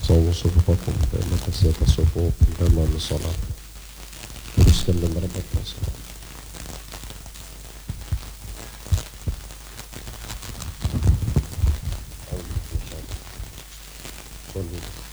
صووا صفوفكم فإن تسوية الصفوف انتهى للصلاة. ونسلم ربك الصلاة. صلوا